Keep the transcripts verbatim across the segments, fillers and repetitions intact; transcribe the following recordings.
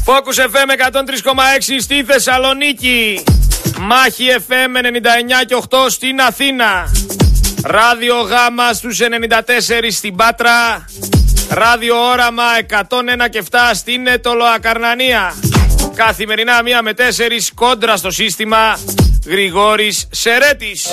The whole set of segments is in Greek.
Focus εφ εμ εκατόν τρία κόμμα έξι στη Θεσσαλονίκη. Μάχη εφ εμ ενενήντα εννιά και οκτώ στην Αθήνα. Ράδιο Γάμα στους ενενήντα τέσσερα στην Πάτρα. Ράδιο Όραμα εκατόν ένα και επτά στην Ετωλοακαρνανία. Καθημερινά μία με τέσσερις κόντρα στο σύστημα. Γρηγόρης Σερέτης.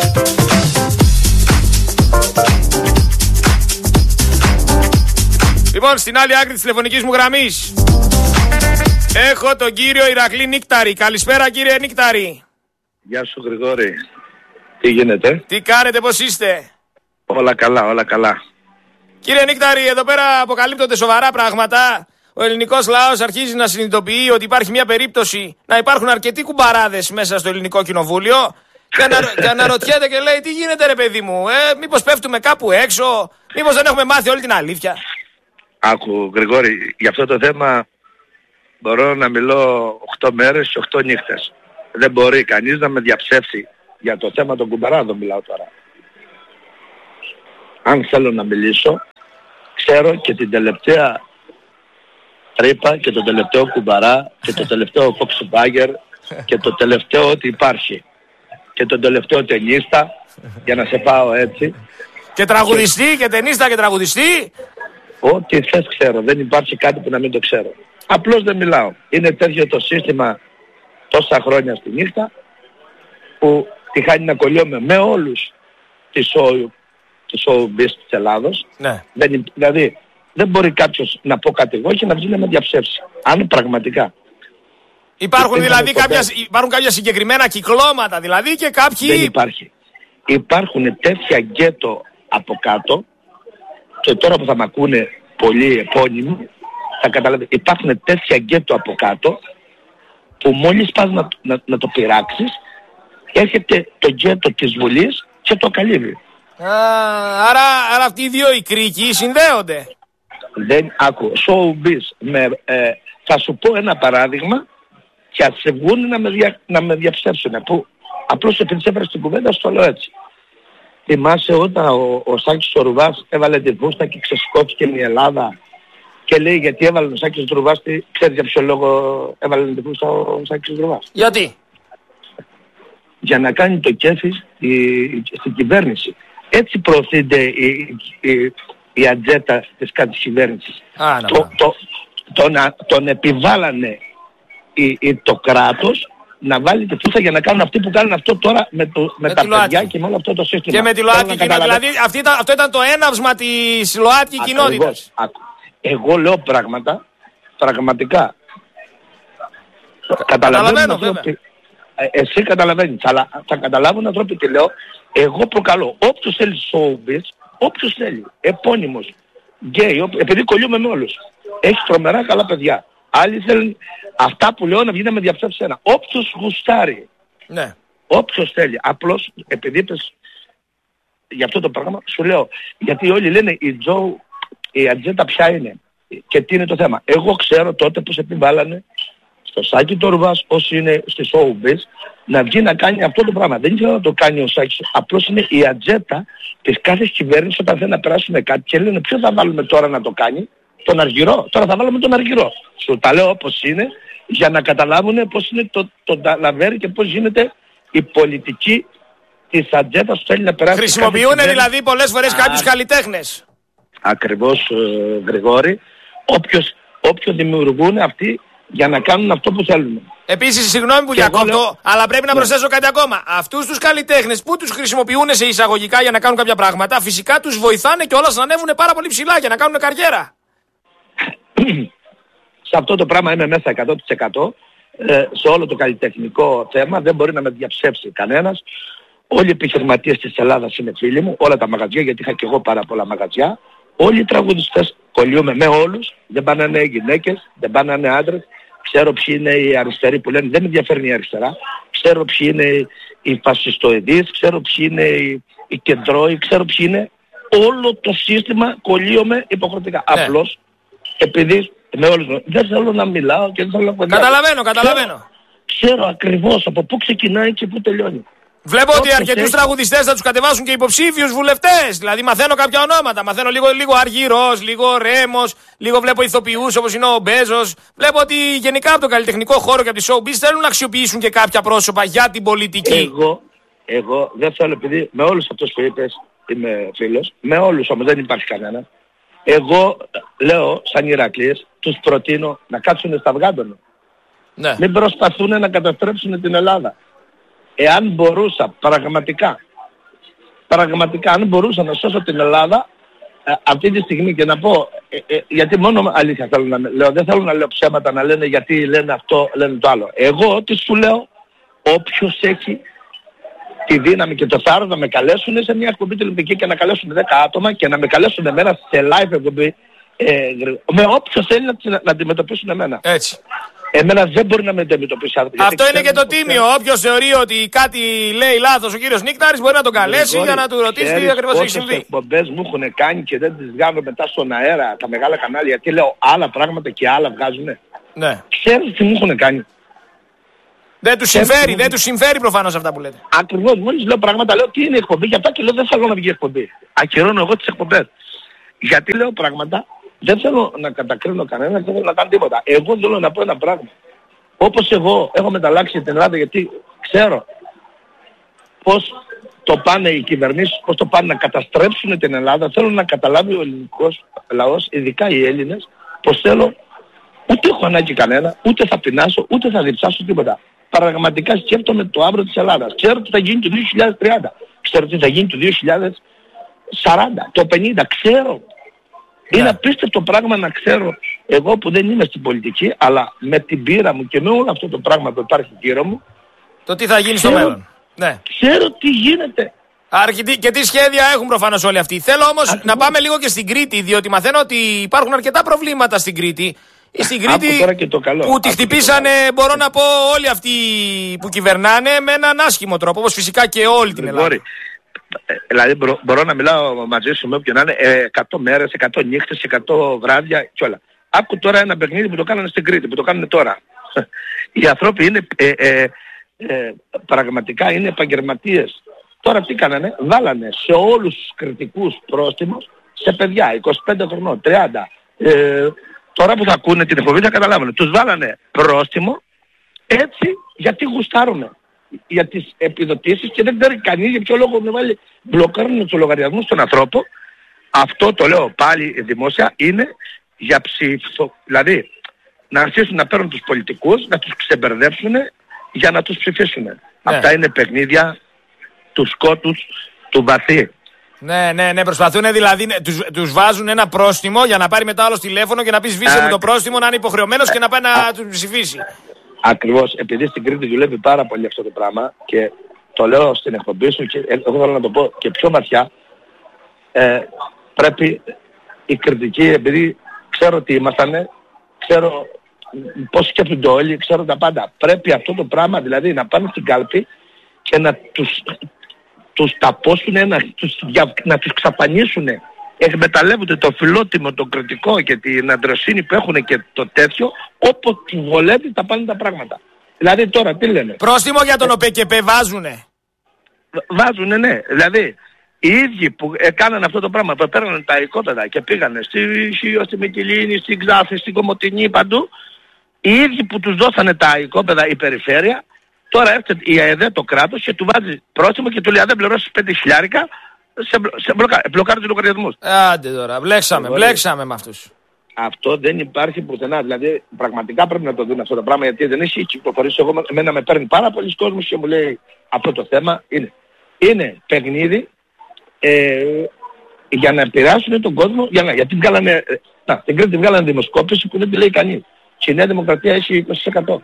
Λοιπόν, στην άλλη άκρη της τηλεφωνικής μου γραμμής έχω τον κύριο Ηρακλή Νίκταρη. Καλησπέρα κύριε Νίκταρη. Γεια σου Γρηγόρη. Τι γίνεται? Τι κάνετε, πώς είστε? Όλα καλά, όλα καλά. Κύριε Νίκταρη, εδώ πέρα αποκαλύπτονται σοβαρά πράγματα. Ο ελληνικός λαός αρχίζει να συνειδητοποιεί ότι υπάρχει μια περίπτωση να υπάρχουν αρκετοί κουμπαράδες μέσα στο ελληνικό κοινοβούλιο και, ανα, και αναρωτιέται και λέει, τι γίνεται ρε παιδί μου, ε, μήπως πέφτουμε κάπου έξω, μήπως δεν έχουμε μάθει όλη την αλήθεια? Άκου Γρηγόρη, για αυτό το θέμα μπορώ να μιλώ οκτώ μέρες και οκτώ νύχτες. Δεν μπορεί κανείς να με διαψεύσει για το θέμα των κουμπαράδων, μιλάω τώρα. Αν θέλω να μιλήσω, ξέρω και την τελευταία τρύπα και το τελευταίο κουμπαρά και το τελευταίο κοξιμπάγκερ και το τελευταίο ότι υπάρχει και το τελευταίο ταινίστα, για να σε πάω έτσι. Και τραγουδιστή και, και ταινίστα και τραγουδιστή. Ό,τι θες ξέρω, δεν υπάρχει κάτι που να μην το ξέρω. Απλώς δεν μιλάω. Είναι τέτοιο το σύστημα τόσα χρόνια στη νύχτα που τη χάνει να κολλιόμαι με όλους τη show, τη showbiz της Ελλάδος. Ναι. Δεν, δηλαδή δεν μπορεί κάποιος να πω κάτι εγώ και να βγει να με διαψεύσει. Αν πραγματικά. Υπάρχουν δηλαδή κάποια, υπάρχουν κάποια συγκεκριμένα κυκλώματα δηλαδή και κάποιοι... Δεν υπάρχει. Υπάρχουν τέτοια γκέτο από κάτω και τώρα που θα μ' ακούνε πολλοί επώνυμοι θα καταλαβαίνετε. Υπάρχουν τέτοια γκέτο από κάτω που μόλις πας να, να, να το πειράξεις έρχεται το γκέτο της Βουλής και το καλύβει. Α, άρα, άρα αυτοί οι δύο οι κρίκοι συνδέονται. Δεν άκου. Showbiz. Με, ε, θα σου πω ένα παράδειγμα και ας σε βγουν να με, δια, να με διαψεύσουν. Που απλώς επειδή σε έφερε στην κουβέντα στο λέω έτσι. Θυμάσαι όταν ο, ο Σάκης ο Ρουβάς έβαλε τη βούστα και ξεσηκώθηκε η Ελλάδα και λέει γιατί έβαλε ο Σάκης ο Ρουβάς, ξέρεις για ποιο λόγο έβαλε τη βούστα ο Σάκης ο Ρουβάς? Γιατί? Για να κάνει το κέφι στην κυβέρνηση. Έτσι προωθείται η, η, η ατζέτα της κάθε κυβέρνησης. Α, το, το, το, τον, τον επιβάλλανε η, η, το κράτος να βάλει τη φούστα για να κάνουν αυτοί που κάνουν αυτό τώρα με, το, με, με τα παιδιά ΛΟΑΤΚΙ. Και με όλο αυτό το σύστημα. Και με τη ΛΟΑΤΚΙ κοινότητα. Δηλαδή αυτή ήταν, αυτό ήταν το έναυσμα της ΛΟΑΤΚΙ κοινότητας. Εγώ λέω πράγματα πραγματικά. Κα, καταλαβαίνω βέβαια. Ότι, ε, εσύ καταλαβαίνεις, αλλά θα καταλάβουν ανθρώποι τι λέω. Εγώ προκαλώ όποιος θέλει showbiz, όποιος θέλει, επώνυμος, γκέι, επειδή κολλιούμε με όλους. Έχει τρομερά καλά παιδιά. Άλλοι θέλουν αυτά που λέω να βγει να με διαψεύσει ένα. Όποιος γουστάρει, ναι. Όποιος θέλει. Απλώς επειδή είπες για αυτό το πράγμα, σου λέω, γιατί όλοι λένε η Τζο, η ατζέτα ποια είναι και τι είναι το θέμα. Εγώ ξέρω τότε που σε επιβάλλανε στο Σάκη το Ρουβάς, όσοι είναι στη showbiz, να βγει να κάνει αυτό το πράγμα. Δεν ήθελα να το κάνει ο Σάκης. Απλώς είναι η ατζέτα της κάθε κυβέρνησης όταν θέλει να περάσουμε κάτι και λένε ποιο θα βάλουμε τώρα να το κάνει. Τον Αργυρό. Τώρα θα βάλουμε τον Αργυρό. Σου τα λέω όπως είναι για να καταλάβουν πώς είναι το, το ταλαβέρι και πώς γίνεται η πολιτική της ατζέτας που θέλει να περάσει. Χρησιμοποιούν δηλαδή πολλές φορές κάποιους καλλιτέχνες. Ακριβώς ε, Γρηγόρη. Όποιος, όποιος δημιουργούν αυτοί για να κάνουν αυτό που θέλουν. Επίσης, συγγνώμη που διακόπτω, λέω... αλλά πρέπει να προσθέσω κάτι ακόμα. Αυτούς τους καλλιτέχνες που τους χρησιμοποιούν σε εισαγωγικά για να κάνουν κάποια πράγματα, φυσικά τους βοηθάνε κιόλας να ανέβουν πάρα πολύ ψηλά για να κάνουν καριέρα. Σε αυτό το πράγμα είμαι μέσα εκατό τοις εκατό. Ε, σε όλο το καλλιτεχνικό θέμα δεν μπορεί να με διαψεύσει κανένας. Όλοι οι επιχειρηματίες της Ελλάδας είναι φίλοι μου, όλα τα μαγαζιά, γιατί είχα και εγώ πάρα πολλά μαγαζιά. Όλοι οι τραγουδιστές κολλιούμε με όλους, δεν πάνε να είναι γυναίκες, δεν πάνε να είναι άντρες. Ξέρω ποιοι είναι οι αριστεροί που λένε δεν με ενδιαφέρει η αριστερά. Ξέρω ποιοι είναι οι φασιστοειδείς, ξέρω ποιοι είναι οι, οι κεντρώοι, ξέρω ποιοι είναι. Όλο το σύστημα κολλίομαι υποχρεωτικά. Ναι. Απλώς επειδή με όλους δεν θέλω να μιλάω και δεν θέλω να κοντά. Καταλαβαίνω, καταλαβαίνω. Ξέρω, ξέρω ακριβώς από πού ξεκινάει και πού τελειώνει. Βλέπω ότι Όποιος αρκετούς έχει... τραγουδιστές θα τους κατεβάσουν και υποψήφιους βουλευτές. Δηλαδή μαθαίνω κάποια ονόματα. Μαθαίνω λίγο, λίγο Αργυρός, λίγο Ρέμος, λίγο βλέπω ηθοποιούς όπως είναι ο Μπέζος. Βλέπω ότι γενικά από τον καλλιτεχνικό χώρο και από τη showbiz θέλουν να αξιοποιήσουν και κάποια πρόσωπα για την πολιτική. Εγώ, εγώ δεν θέλω, επειδή με όλους αυτούς που είπες είμαι φίλος, με όλους όμως δεν υπάρχει κανένα. Εγώ λέω σαν Ηρακλής, τους προτείνω να κάτσουν στα αυγάντωνα. Ναι. Μην προσπαθούν να καταστρέψουν την Ελλάδα. Εάν μπορούσα πραγματικά, πραγματικά αν μπορούσα να σώσω την Ελλάδα ε, αυτή τη στιγμή και να πω, ε, ε, γιατί μόνο αλήθεια θέλω να λέω, δεν θέλω να λέω ψέματα να λένε γιατί λένε αυτό, λένε το άλλο. Εγώ τι σου λέω, όποιος έχει τη δύναμη και το θάρρος να με καλέσουν σε μια εκπομπή τηλεοπτική και να καλέσουν δέκα άτομα και να με καλέσουν εμένα σε live εκπομπή, ε, με όποιος θέλει να, να, να αντιμετωπίσουν εμένα. Έτσι. Εμένα δεν μπορεί να με αντιμετωπίσει άνθρωπο. Αυτό είναι και το τίμιο. Όποιος θεωρεί ότι κάτι λέει λάθος ο κύριος Νίκταρης μπορεί να τον καλέσει για να του ρωτήσει τι ακριβώς έχει συμβεί. Πόσες εκπομπές μου έχουν κάνει και δεν τις βγάζω μετά στον αέρα τα μεγάλα κανάλια, γιατί λέω άλλα πράγματα και άλλα βγάζουνε. Ναι. Ξέρεις τι μου έχουν κάνει. Δεν τους συμφέρει, δεν τους συμφέρει προφανώς αυτά που λέτε. Ακριβώς, μόλις λέω πράγματα, λέω τι είναι η εκπομπή, γι' αυτό και λέω δεν θέλω να βγει εκπομπή. Ακυρώνω εγώ τις εκπομπές. Γιατί λέω πράγματα, δεν θέλω να κατακρίνω κανένα, δεν θέλω να κάνω τίποτα. Εγώ θέλω να πω ένα πράγμα. Όπως εγώ έχω μεταλλάξει την Ελλάδα, γιατί ξέρω πώς το πάνε οι κυβερνήσεις, πώς το πάνε να καταστρέψουν την Ελλάδα, θέλω να καταλάβει ο ελληνικός λαός, ειδικά οι Έλληνες, πως θέλω, ούτε έχω ανάγκη κανένα, ούτε θα πεινάσω, ούτε θα διψάσω τίποτα. Πραγματικά σκέφτομαι το αύριο της Ελλάδας. Ξέρω τι θα γίνει το δύο χιλιάδες τριάντα. Ξέρω τι θα γίνει το δύο χιλιάδες σαράντα, το πενήντα. Ξέρω. Yeah. Είναι απίστευτο πράγμα να ξέρω εγώ που δεν είμαι στην πολιτική, αλλά με την πείρα μου και με όλο αυτό το πράγμα που υπάρχει γύρω μου, το τι θα γίνει ξέρω, στο μέλλον. Ναι. Ξέρω τι γίνεται. Αρχιτή, και τι σχέδια έχουν προφανώς όλοι αυτοί. Θέλω όμως Αχ, να πάμε λίγο και στην Κρήτη, διότι μαθαίνω ότι υπάρχουν αρκετά προβλήματα στην Κρήτη. Στην Κρήτη και το καλό. που τη χτυπήσανε, μπορώ να πω, όλοι αυτοί που κυβερνάνε με έναν άσχημο τρόπο, όπως φυσικά και όλη την Ελλάδα. Δηλαδή μπορώ, μπορώ να μιλάω μαζί σου με όποιον να είναι εκατό μέρες, εκατό νύχτες, εκατό βράδια και όλα. Άκου τώρα ένα παιχνίδι που το κάνανε στην Κρήτη, που το κάνουν τώρα. Οι άνθρωποι είναι ε, ε, ε, πραγματικά είναι επαγγελματίες. Τώρα τι κάνανε, βάλανε σε όλους τους κριτικούς πρόστιμους σε παιδιά είκοσι πέντε χρονών, τριάντα. Ε, τώρα που θα ακούνε την εκπομπή θα καταλάβουν. Τους βάλανε πρόστιμο έτσι γιατί γουστάρουνε για τις επιδοτήσεις και δεν ξέρει κανείς για ποιο λόγο με βάλει, μπλοκάρουν τους λογαριασμούς των ανθρώπων. Αυτό το λέω πάλι δημόσια, είναι για ψήφο, δηλαδή να αρχίσουν να παίρνουν τους πολιτικούς, να τους ξεμπερδέψουν για να τους ψηφίσουν. Ναι. Αυτά είναι παιχνίδια του σκότους, του βαθύ. Ναι, ναι, ναι, προσπαθούν δηλαδή, τους, τους βάζουν ένα πρόστιμο για να πάρει μετά άλλο τηλέφωνο και να πει σβήσε μου το πρόστιμο, να είναι υποχρεωμένος και να πάει να του ψηφίσει. Ακριβώς, επειδή στην Κρήτη δουλεύει πάρα πολύ αυτό το πράγμα και το λέω στην εκπομπή σου και εγώ θέλω να το πω και πιο βαθιά, ε, πρέπει η κριτική, επειδή ξέρω τι ήμασταν, ξέρω πώς σκέφτονται όλοι, ξέρω τα πάντα. Πρέπει αυτό το πράγμα δηλαδή να πάνε στην κάλπη και να τους, τους ταπώσουν, να τους, να τους ξαπανίσουν. Εκμεταλλεύονται το φιλότιμο, το κριτικό και την αντροσύνη που έχουν και το τέτοιο, όποτε τους βολεύει τα πάνε τα πράγματα. Δηλαδή τώρα τι λένε. Πρόστιμο για τον ΟΠΕΚΕΠΕ βάζουνε. Βάζουνε, ναι. Δηλαδή οι ίδιοι που έκαναν αυτό το πράγμα, που παίρνανε τα οικόπεδα και πήγανε στη Σίο, στη Μυτιλήνη, στην Ξάφη, στην Κομοτηνή, παντού, οι ίδιοι που τους δώσανε τα οικόπεδα η περιφέρεια, τώρα έρχεται η ΑΕΔ το κράτος και του βάζει πρόστιμο και του λέει αν δεν πληρώσεις πέντε χιλιάρικα, σε, μπλο, σε μπλοκα, μπλοκάρει τους λογαριασμούς. Άντε τώρα, μπλέξαμε, Εγώ, μπλέξαμε με αυτούς. Αυτό δεν υπάρχει πουθενά. Δηλαδή πραγματικά πρέπει να το δουν αυτό το πράγμα γιατί δεν έχει κυκλοφορήσει. Εγώ εμένα με παίρνει πάρα πολλοί κόσμος και μου λέει αυτό το θέμα είναι, είναι παιχνίδι ε, για να επηρεάσουν τον κόσμο. Για να, γιατί βγάλανε, να, την Κρήτη βγάλανε δημοσκόπηση που δεν τη λέει κανείς. Και η Νέα Δημοκρατία έχει είκοσι τοις εκατό.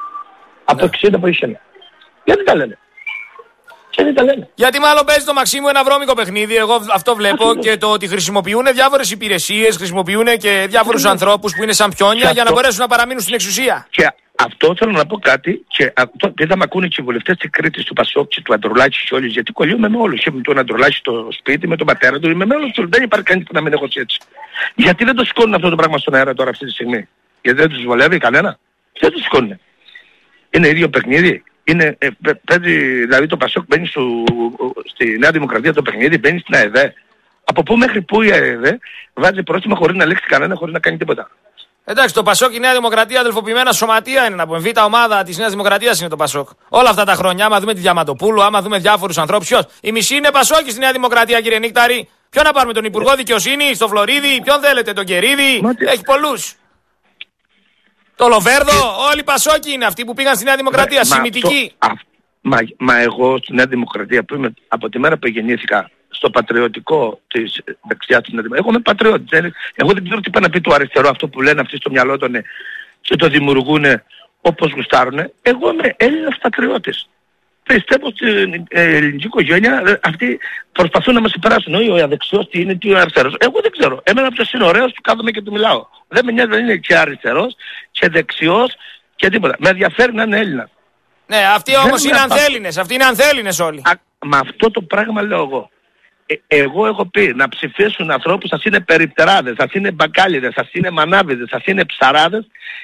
Από εξήντα που είχε. Γιατί τα λένε. Γιατί τα λένε. Γιατί μάλλον παίζει το Μαξίμου ένα βρώμικο παιχνίδι. Εγώ αυτό βλέπω. Αυτό και το ότι χρησιμοποιούν διάφορες υπηρεσίες, χρησιμοποιούν και διάφορους ανθρώπους που είναι σαν πιόνια για αυτό, να μπορέσουν να παραμείνουν στην εξουσία. Και αυτό θέλω να πω κάτι. Και αυτό δεν θα με ακούνε και οι βουλευτές της Κρήτης, του Πασόκ, του Ανδρουλάκη και όλοι. Γιατί κολλιούμε με όλους. Είμαι τον Ανδρουλάκη στο σπίτι, με τον πατέρα του, είμαι με όλους. Δεν υπάρχει κανείς που να μην έχω έτσι. Γιατί δεν το σηκώνουν αυτό το πράγμα στον αέρα τώρα αυτή τη στιγμή. Γιατί δεν τους βολεύει κανένα. Δεν τους σηκώνουν. Είναι ίδιο παιχνίδι. είναι, ε, παίζει, δηλαδή το Πασόκ μπαίνει στο, στη Νέα Δημοκρατία το παιχνίδι, μπαίνει στην ΑΕΔΕ. Από πού μέχρι πού η ΑΕΔΕ βάζει πρόστιμα χωρίς να λέξει κανένα, χωρίς να κάνει τίποτα. Εντάξει, το Πασόκ, η Νέα Δημοκρατία, αδελφοποιημένα σωματεία είναι να πούμε. Β' ομάδα της Νέας Δημοκρατίας είναι το Πασόκ. Όλα αυτά τα χρόνια, άμα δούμε τη Διαμαντοπούλου, άμα δούμε διάφορους ανθρώπους, ποιος. Η μισή είναι Πασόκη στη Νέα Δημοκρατία, κύριε Νίκταρη. Ποιον να πάρουμε, τον Υπουργό Δικαιοσύνη, στο Φλωρίδη, ποιον θέλετε, τον Κερίδη. Μα... Έχει πολλούς. Το Λοβέρδο, όλοι οι Πασόκοι είναι αυτοί που πήγαν στη Νέα Δημοκρατία, σημητικοί. Μα, μα εγώ στη Νέα Δημοκρατία που είμαι από τη μέρα που γεννήθηκα στο πατριωτικό της δεξιάς της Νέα Δημοκρατίας. Εγώ είμαι πατριώτης. Εγώ δεν ξέρω τι πάει να πει το αριστερό αυτό που λένε αυτοί στο μυαλό των και το δημιουργούν όπως γουστάρουνε. Εγώ είμαι Έλληνας πατριώτης. Πιστεύω στην ελληνική οικογένεια αυτοί προσπαθούν να μας υπεράσουν. Όχι ο αδεξιός τι είναι, τι ο αριστερός. Εγώ δεν ξέρω. Εμένα ποιος είναι ωραίος που κάθομαι και του μιλάω. Δεν με νοιάζει, δεν είναι και αριστερός και δεξιός και τίποτα. Με ενδιαφέρει να είναι Έλληνας. Ναι, αυτοί όμως είναι ανθέλληνες. Αυτοί είναι ανθέλληνες όλοι. Α, με αυτό το πράγμα λέω εγώ. Ε, εγώ έχω πει να ψηφίσουν ανθρώπους, σας είναι περιπτεράδες, σας είναι μπακάλιδες, σας είναι μανάβιδες, σας είναι ψαράδες,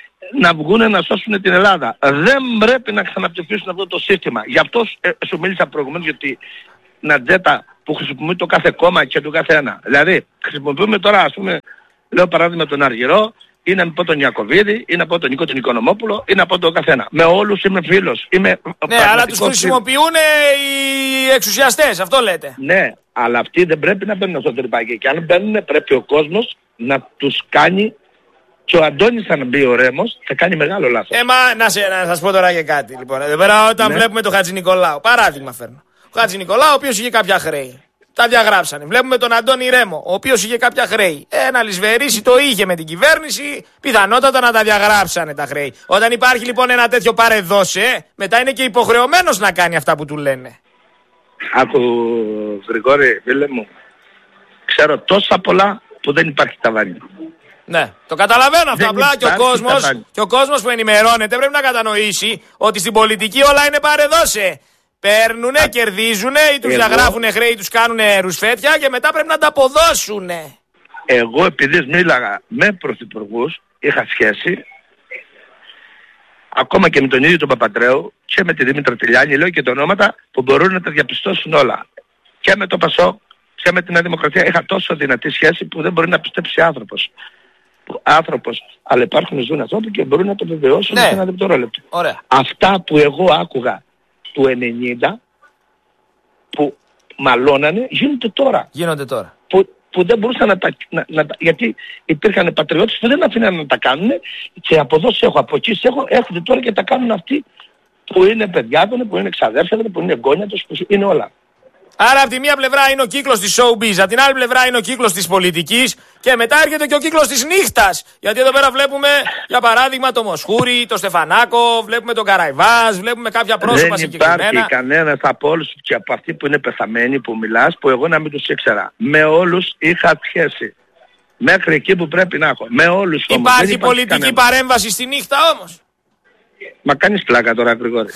να βγουν να σώσουν την Ελλάδα. Δεν πρέπει να ξαναψηφίσουν αυτό το σύστημα. Γι' αυτό ε, σου μίλησα προηγουμένως για την ατζέντα που χρησιμοποιεί το κάθε κόμμα και το κάθε ένα. Δηλαδή, χρησιμοποιούμε τώρα, ας πούμε, λέω παράδειγμα τον Αργυρό, ή να πω τον Ιακωβίδη, ή να πω τον Νίκο τον Οικονομόπουλο, ή να πω τον καθένα. Με όλους είμαι φίλος. Είμαι ναι, αλλά τους χρησιμοποιούν οι εξουσιαστές, αυτό λέτε. Ναι, αλλά αυτοί δεν πρέπει να μπαίνουν στο τρυπάκι. Και αν μπαίνουν πρέπει ο κόσμος να τους κάνει. Και ο Αντώνης αν μπει ο Ρέμος θα κάνει μεγάλο λάθος. Ε, μα να, σε, να σας πω τώρα και κάτι. Λοιπόν, εδώ πέρα όταν ναι. βλέπουμε τον Χατζη Νικολάου, παράδειγμα φέρνω. Ο Χατζη Νικολάου, ο οποίος είχε κάποια χρέη. Τα διαγράψανε. Βλέπουμε τον Αντώνη Ρέμο, ο οποίος είχε κάποια χρέη. Ένα λησβερίσι το είχε με την κυβέρνηση, πιθανότατα να τα διαγράψανε τα χρέη. Όταν υπάρχει λοιπόν ένα τέτοιο παρεδώσε, μετά είναι και υποχρεωμένος να κάνει αυτά που του λένε. Άκου Γρηγόρη, φίλε μου, ξέρω τόσα πολλά που δεν υπάρχει ταβάνι. Ναι, το καταλαβαίνω αυτό. Απλά και ο, κόσμος, και ο κόσμος που ενημερώνεται πρέπει να κατανοήσει ότι στην πολιτική όλα είναι παρεδώσε. Παίρνουνε, Α, κερδίζουνε ή τους εγώ... διαγράφουνε χρέη, τους κάνουνε ρουσφέτια και μετά πρέπει να τα αποδώσουνε. Εγώ επειδή μίλαγα με πρωθυπουργούς, είχα σχέση ακόμα και με τον ίδιο τον Παπαντρέου και με τη Δήμητρα Τηλιάνη, λέω και τα ονόματα που μπορούν να τα διαπιστώσουν όλα. Και με το Πασόκ και με την Νέα Δημοκρατία είχα τόσο δυνατή σχέση που δεν μπορεί να πιστέψει άνθρωπος. Άνθρωπος, αλλά υπάρχουν ζουν ανθρώποι και μπορούν να το βεβαιώσουν ναι. σε ένα δευτερόλεπτο. Ωραία. Αυτά που εγώ άκουγα του ενενήντα που μαλώνανε γίνονται τώρα. Γίνονται τώρα. Που, που δεν μπορούσαν να τα, να, να, γιατί υπήρχαν πατριώτες που δεν αφήναν να τα κάνουν και αποδόσεις έχω, από εκεί έχω, έρχονται τώρα και τα κάνουν αυτοί που είναι παιδιά τους, που είναι ξαδέρφια τους, που είναι εγγόνια τους, που είναι όλα. Άρα από τη μία πλευρά είναι ο κύκλος της showbiz, από την άλλη πλευρά είναι ο κύκλος της πολιτικής και μετά έρχεται και ο κύκλος της νύχτας. Γιατί εδώ πέρα βλέπουμε για παράδειγμα το Μοσχούρι, το Στεφανάκο, βλέπουμε τον Καραϊβάς, βλέπουμε κάποια πρόσωπα συγκεκριμένα. Δεν υπάρχει κανένας από όλους και από αυτοί που είναι πεθαμένοι που μιλάς που εγώ να μην τους ήξερα. Με όλους είχα σχέση. Μέχρι εκεί που πρέπει να έχω. Με όλους όμως. Υπάρχει, υπάρχει πολιτική κανένα. Παρέμβαση στη νύχτα όμως. Μα κάνεις πλάκα τώρα Γρηγόρη.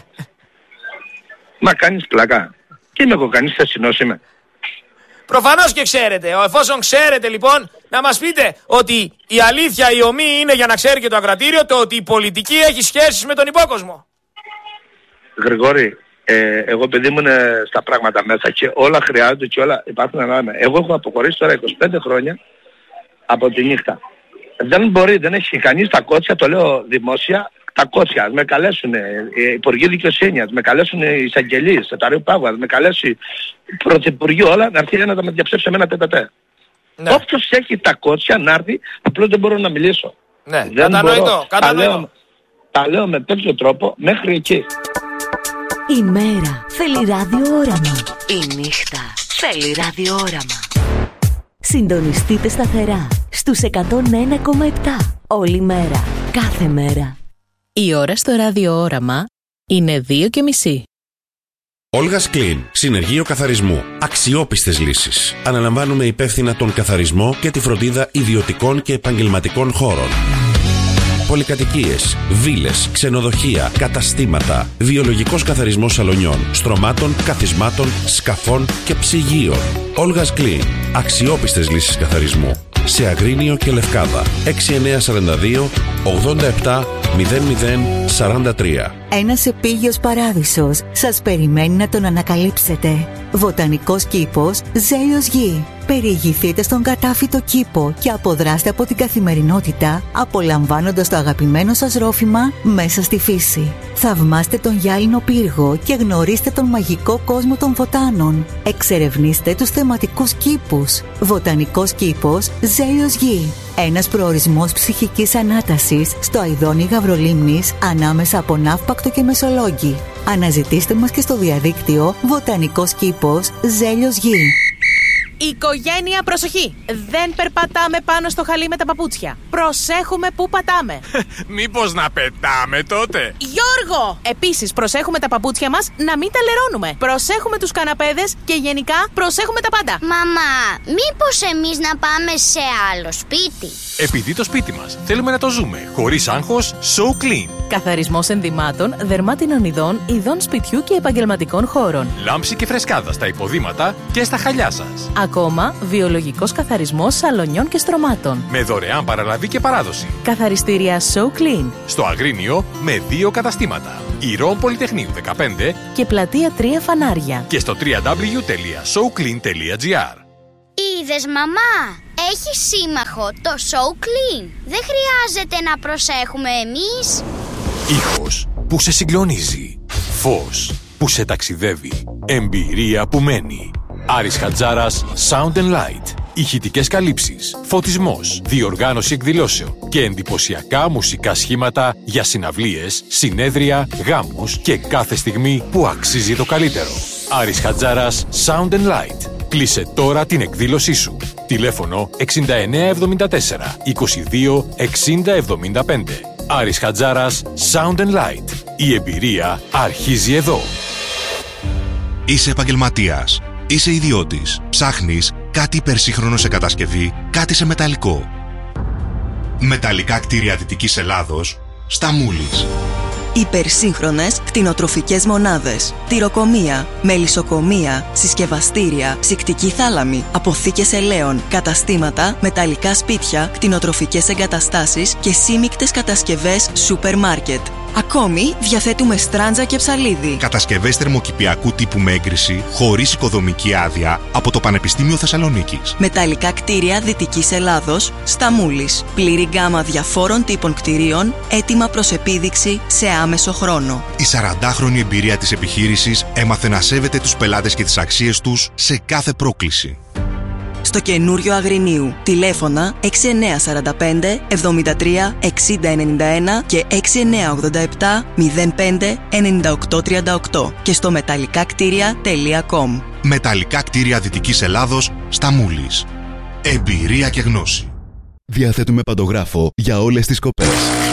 Μα κάνεις πλάκα. Τι είμαι εγώ, κανείς θεσινός είμαι. Προφανώς και ξέρετε. Εφόσον ξέρετε λοιπόν, να μας πείτε ότι η αλήθεια, η ομή είναι για να ξέρει και το ακροατήριο το ότι η πολιτική έχει σχέσεις με τον υπόκοσμο. Γρηγόρη, ε, εγώ παιδί μου είναι στα πράγματα μέσα και όλα χρειάζονται και όλα υπάρχουν ανάλογα. Εγώ έχω αποχωρήσει τώρα είκοσι πέντε χρόνια από τη νύχτα. Δεν μπορεί, δεν έχει κανείς τα κότσια, το λέω δημόσια, τα κότσια, με καλέσουν οι υπουργοί δικαιοσύνης, με καλέσουν οι εισαγγελείς, το Ταρίου Πάγου, με καλέσει πρωθυπουργοί όλα, να έρθει να τα με διαψεύσει εμένα τέτα-τέτα. Ναι. Όποιος έχει τα κότσια να έρθει, απλώς δεν μπορώ να μιλήσω. Ναι, δεν κατανοητό, κατανοητό. Τα λέω, τα λέω με τέτοιο τρόπο μέχρι εκεί. Η μέρα θέλει ραδιόραμα. Η νύχτα θέλει ραδιόραμα. Συντονιστείτε σταθερά στους εκατόν ένα κόμμα επτά όλη μέρα, κάθε μέρα. Η ώρα στο ραδιόραμα είναι δύο και μισή. Olga's Clean. Συνεργείο καθαρισμού. Αξιόπιστες λύσεις. Αναλαμβάνουμε υπεύθυνα τον καθαρισμό και τη φροντίδα ιδιωτικών και επαγγελματικών χώρων. Πολυκατοικίες, βίλες, ξενοδοχεία, καταστήματα. Βιολογικός καθαρισμός σαλονιών, στρωμάτων, καθισμάτων, σκαφών και ψυγείων. Olga's Clean. Αξιόπιστες λύσεις καθαρισμού. Σε Αγρίνιο και Λευκάδα. έξι εννιά τέσσερα δύο ογδόντα επτά μηδέν μηδέν σαράντα τρία. Ένας επίγειος παράδεισος σας περιμένει να τον ανακαλύψετε. Βοτανικός κήπος Ζέλιος Γη. Περιηγηθείτε στον κατάφυτο κήπο και αποδράστε από την καθημερινότητα, απολαμβάνοντας το αγαπημένο σας ρόφημα μέσα στη φύση. Θαυμάστε τον γυάλινο πύργο και γνωρίστε τον μαγικό κόσμο των βοτάνων. Εξερευνήστε τους θεματικούς κήπους. Βοτανικός κήπος Ζέλιος Γη. Ένας προορισμός ψυχικής ανάτασης στο αηδόνι Γαβρολίμνης ανάμεσα από Ναύπακτο και Μεσολόγγι. Αναζητήστε μας και στο διαδίκτυο Βοτανικός κήπος Ζέλιος Γη. Οικογένεια, προσοχή! Δεν περπατάμε πάνω στο χαλί με τα παπούτσια. Προσέχουμε που πατάμε. Μήπως να πετάμε τότε? Γιώργο! Επίσης, προσέχουμε τα παπούτσια μας να μην τα λερώνουμε. Προσέχουμε τους καναπέδες και γενικά προσέχουμε τα πάντα. Μαμά, μήπως εμείς να πάμε σε άλλο σπίτι? Επειδή το σπίτι μας θέλουμε να το ζούμε χωρίς άγχος, So Clean. Καθαρισμός ενδυμάτων, δερμάτινων ειδών, ειδών σπιτιού και επαγγελματικών χώρων. Λάμψη και φρεσκάδα στα υποδήματα και στα χαλιά σας. Ακόμα, βιολογικός καθαρισμός σαλονιών και στρωμάτων. Με δωρεάν παραλαβή και παράδοση. Καθαριστήρια So Clean. Στο Αγρίνιο με δύο καταστήματα. Ηρών Πολυτεχνείου δεκαπέντε και Πλατεία τρία Φανάρια. Και στο double-u double-u double-u τελεία so clean τελεία gr. Είδες, μαμά, έχει σύμμαχο το So Clean. Δεν χρειάζεται να προσέχουμε εμείς. Ήχος που σε συγκλονίζει. Φως που σε ταξιδεύει. Εμπειρία που μένει. Άρης Χατζάρας Sound and Light. Ηχητικές καλύψεις, φωτισμός, διοργάνωση εκδηλώσεων και εντυπωσιακά μουσικά σχήματα για συναυλίες, συνέδρια, γάμους και κάθε στιγμή που αξίζει το καλύτερο. Άρης Χατζάρας Sound and Light. Κλείσε τώρα την εκδήλωσή σου. Τηλέφωνο εξήντα εννέα εβδομήντα τέσσερα είκοσι δύο εξήντα εβδομήντα πέντε. Άρης Χατζάρας Sound and Light. Η εμπειρία αρχίζει εδώ. Είσαι επαγγελματίας. Είσαι ιδιώτης. Ψάχνεις κάτι υπερσύγχρονο σε κατασκευή, κάτι σε μεταλλικό. Μεταλλικά κτίρια Δυτικής Ελλάδος, στα Μούλης. Υπερσύγχρονες κτηνοτροφικές μονάδες, τυροκομεία, μελισσοκομεία, συσκευαστήρια, ψυκτική θάλαμη, αποθήκες ελαίων, καταστήματα, μεταλλικά σπίτια, κτηνοτροφικές εγκαταστάσεις και σύμικτες κατασκευές σούπερ μάρκετ. Ακόμη διαθέτουμε στράντζα και ψαλίδι. Κατασκευές θερμοκηπιακού τύπου με έγκριση, χωρίς οικοδομική άδεια, από το Πανεπιστήμιο Θεσσαλονίκης. Μεταλλικά κτίρια Δυτικής Ελλάδος, στα Μούλης. Πλήρη γκάμα διαφόρων τύπων κτιρίων, έτοιμα προς επίδειξη σε άμεσο χρόνο. Η σαραντάχρονη εμπειρία της επιχείρησης έμαθε να σέβεται τους πελάτες και τις αξίες τους σε κάθε πρόκληση. Στο καινούριο Αγρινίου. Τηλέφωνα έξι εννέα τέσσερα πέντε εβδομήντα τρία εξήντα ενενήντα ένα και έξι εννέα ογδόντα επτά μηδέν πέντε ενενήντα οκτώ τριάντα οκτώ και στο μεταλλικά κτίρια τελεία κομ. Μεταλλικά κτίρια Δυτικής Ελλάδος, στα Μούλης. Εμπειρία και γνώση. Διαθέτουμε παντογράφο για όλες τις κοπές.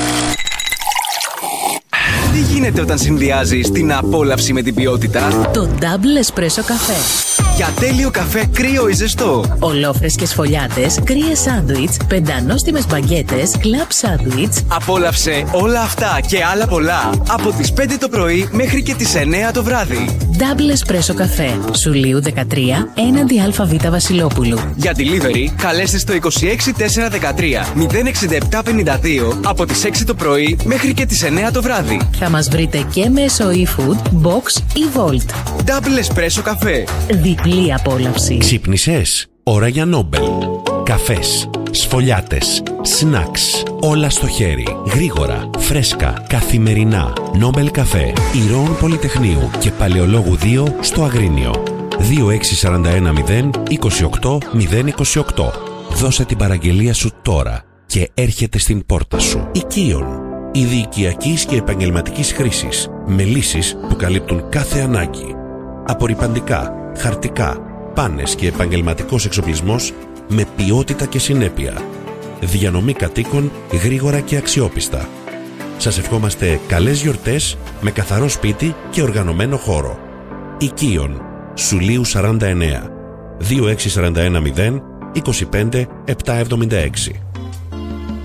Τι γίνεται όταν συνδυάζεις την απόλαυση με την ποιότητα? Το Double Espresso καφέ. Για τέλειο καφέ κρύο ή ζεστό. Ολόφρεσκες φωλιάτες, κρύες σάντουιτς, πεντανόστιμες μπαγκέτες, κλαμπ σάντουιτς. Απόλαυσε όλα αυτά και άλλα πολλά από τις πέντε το πρωί μέχρι και τις εννέα το βράδυ. Double Espresso καφέ. Σουλίου δεκατρία, έναντι ΑΒ Βασιλόπουλου. Για delivery καλέστε στο είκοσι έξι τετρακόσια δεκατρία μηδέν εξήντα επτά πενήντα δύο από τις έξι το πρωί μέχρι και τις εννέα το βράδυ. Θα μας βρείτε και μέσω eFood, Box ή Volt. Double Espresso καφέ. Διπλή απόλαυση. Ξύπνησες? Ώρα για Νόμπελ. Καφές, σφολιάτες, σνακς. Όλα στο χέρι. Γρήγορα, φρέσκα, καθημερινά. Νόμπελ καφέ. Ηρών Πολυτεχνείου και Παλαιολόγου δύο στο Αγρίνιο. δύο έξι τέσσερα ένα μηδέν είκοσι οκτώ μηδέν είκοσι οκτώ. Δώσε την παραγγελία σου τώρα και έρχεται στην πόρτα σου. Οικείων. Είδη οικιακής και επαγγελματικής χρήσης, με λύσεις που καλύπτουν κάθε ανάγκη. Απορρυπαντικά, χαρτικά, πάνες και επαγγελματικός εξοπλισμός με ποιότητα και συνέπεια. Διανομή κατοίκων γρήγορα και αξιόπιστα. Σας ευχόμαστε καλές γιορτές με καθαρό σπίτι και οργανωμένο χώρο. Οικείων, Σουλίου σαράντα εννέα, δύο έξι τέσσερα ένα μηδέν είκοσι πέντε επτακόσια εβδομήντα έξι.